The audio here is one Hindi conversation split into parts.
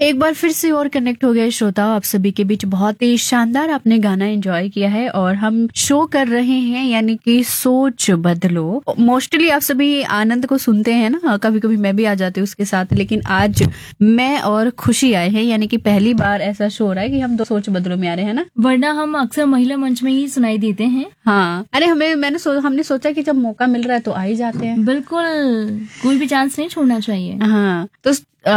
एक बार फिर से और कनेक्ट हो गए श्रोताओं आप सभी के बीच। बहुत ही शानदार आपने गाना एंजॉय किया है और हम शो कर रहे हैं यानी कि सोच बदलो। मोस्टली आप सभी आनंद को सुनते हैं ना, कभी कभी मैं भी आ जाती हूँ उसके साथ, लेकिन आज मैं और खुशी आए हैं, यानी कि पहली बार ऐसा शो हो रहा है कि हम दो सोच बदलो में आ रहे हैं ना, वरना हम अक्सर महिला मंच में ही सुनाई देते हैं। हाँ, अरे हमने सोचा कि जब मौका मिल रहा है तो आ ही जाते हैं। बिल्कुल, कोई भी चांस नहीं छोड़ना चाहिए। हाँ, तो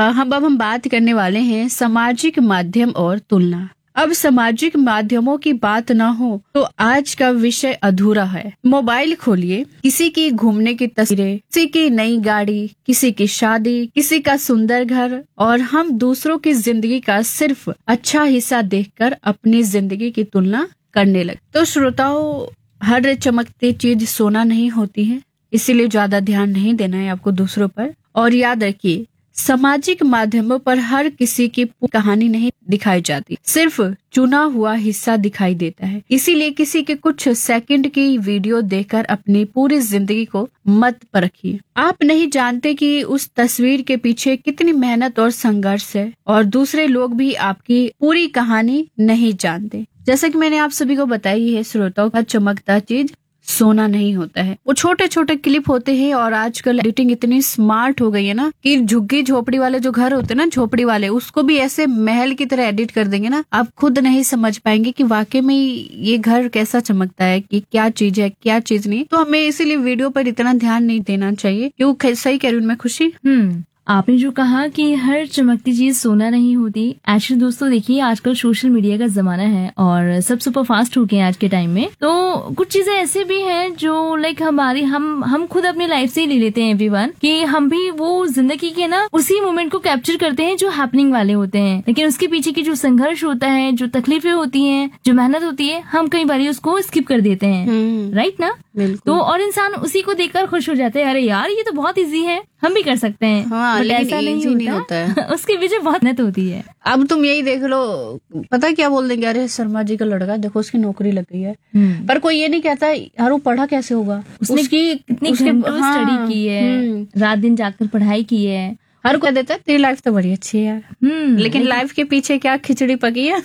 हम बात करने वाले हैं सामाजिक माध्यम और तुलना। अब सामाजिक माध्यमों की बात ना हो तो आज का विषय अधूरा है। मोबाइल खोलिए, किसी की घूमने की तस्वीरें, किसी की नई गाड़ी, किसी की शादी, किसी का सुंदर घर, और हम दूसरों की जिंदगी का सिर्फ अच्छा हिस्सा देखकर अपनी जिंदगी की तुलना करने लगे। तो श्रोताओं, हर चमकती चीज सोना नहीं होती है, इसीलिए ज्यादा ध्यान नहीं देना है आपको दूसरों पर। और याद रखिए, सामाजिक माध्यमों पर हर किसी की कहानी नहीं दिखाई जाती, सिर्फ चुना हुआ हिस्सा दिखाई देता है। इसीलिए किसी के कुछ सेकंड की वीडियो देखकर अपनी पूरी जिंदगी को मत परखिए। आप नहीं जानते कि उस तस्वीर के पीछे कितनी मेहनत और संघर्ष है, और दूसरे लोग भी आपकी पूरी कहानी नहीं जानते। जैसा कि मैंने आप सभी को बताई है श्रोताओं, का चमकता चीज सोना नहीं होता है। वो छोटे छोटे क्लिप होते हैं, और आजकल एडिटिंग इतनी स्मार्ट हो गई है ना कि झुग्गी झोपड़ी वाले जो घर होते हैं ना, झोपड़ी वाले, उसको भी ऐसे महल की तरह एडिट कर देंगे ना, आप खुद नहीं समझ पाएंगे कि वाकई में ये घर कैसा चमकता है, कि क्या चीज है क्या चीज नहीं। तो हमें इसीलिए वीडियो पर इतना ध्यान नहीं देना चाहिए। क्यों, सही कह रही हूँ मैं खुशी? आपने जो कहा कि हर चमकती चीज सोना नहीं होती, एक्चुअली दोस्तों देखिए, आजकल सोशल मीडिया का जमाना है और सब सुपर फास्ट हो गए हैं आज के टाइम में। तो कुछ चीजें ऐसे भी हैं जो लाइक हमारी हम खुद अपनी लाइफ से ही ले लेते हैं एवरीवन, कि हम भी वो जिंदगी के ना उसी मोमेंट को कैप्चर करते हैं जो हैपनिंग वाले होते हैं, लेकिन उसके पीछे की जो संघर्ष होता है, जो तकलीफें होती है, जो मेहनत होती है, हम कई बार उसको स्किप कर देते हैं। राइट ना? तो और इंसान उसी को देखकर खुश हो जाते हैं, अरे यार ये तो बहुत इजी है, हम भी कर सकते हैं। हाँ, लेकिन ऐसा नहीं होता है। उसके पीछे बहुत मेहनत होती है। अब तुम यही देख लो, पता क्या बोल देंगे, अरे शर्मा जी का लड़का देखो उसकी नौकरी लग गई है, पर कोई ये नहीं कहता यार वो पढ़ा कैसे होगा, उसने कितनी स्टडी की है, रात दिन जाकर पढ़ाई की है। हर कोई देता है तेरी लाइफ तो बड़ी अच्छी है यार, लेकिन लाइफ के पीछे क्या खिचड़ी पकी है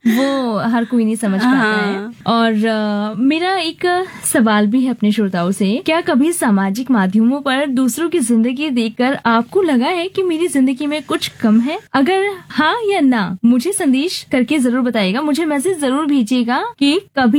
वो हर कोई नहीं समझ पाता है। और मेरा एक सवाल भी है अपने श्रोताओं से, क्या कभी सामाजिक माध्यमों पर दूसरों की जिंदगी देखकर आपको लगा है कि मेरी जिंदगी में कुछ कम है? अगर हाँ या ना, मुझे संदेश करके जरूर बताइएगा, मुझे मैसेज जरूर भेजिएगा कि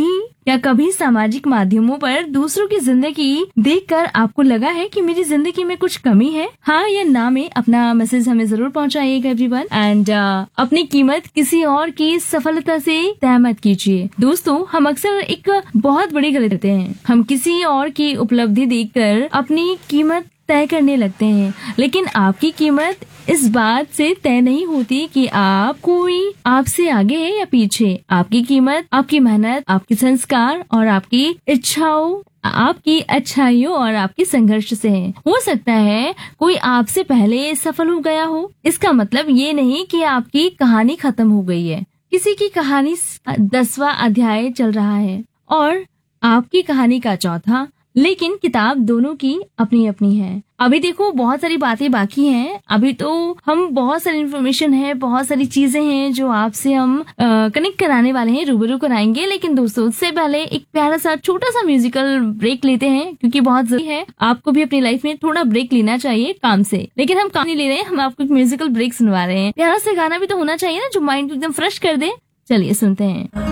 कभी सामाजिक माध्यमों पर दूसरों की जिंदगी देखकर आपको लगा है कि मेरी जिंदगी में कुछ कमी है? हाँ या ना में अपना मैसेज हमें जरूर पहुंचाइएगा एवरीवन। एंड अपनी कीमत किसी और की सफलता से तय मत कीजिए। दोस्तों, हम अक्सर एक बहुत बड़ी गलती करते हैं, हम किसी और की उपलब्धि देखकर अपनी कीमत तय करने लगते हैं, लेकिन आपकी कीमत इस बात से तय नहीं होती कि कोई आपसे आगे है या पीछे। आपकी कीमत आपकी मेहनत, आपके संस्कार और आपकी इच्छाओं, आपकी अच्छाइयों और आपकी संघर्ष से है। हो सकता है कोई आपसे पहले सफल हो गया हो, इसका मतलब ये नहीं कि आपकी कहानी खत्म हो गई है। किसी की कहानी 10वां अध्याय चल रहा है और आपकी कहानी का 4था, लेकिन किताब दोनों की अपनी अपनी है। अभी देखो बहुत सारी बातें बाकी हैं, अभी तो हम बहुत सारी इन्फॉर्मेशन है, बहुत सारी चीजें हैं जो आपसे हम कनेक्ट कराने वाले हैं, रूबरू कराएंगे। लेकिन दोस्तों, उससे पहले एक प्यारा सा छोटा सा म्यूजिकल ब्रेक लेते हैं, क्योंकि बहुत जरूरी है, आपको भी अपनी लाइफ में थोड़ा ब्रेक लेना चाहिए काम से। लेकिन हम काम नहीं ले रहे हैं, हम आपको एक म्यूजिकल ब्रेक सुनवा रहे हैं। प्यारा सा गाना भी तो होना चाहिए ना जो माइंड को एकदम फ्रेश कर दे। चलिए सुनते हैं।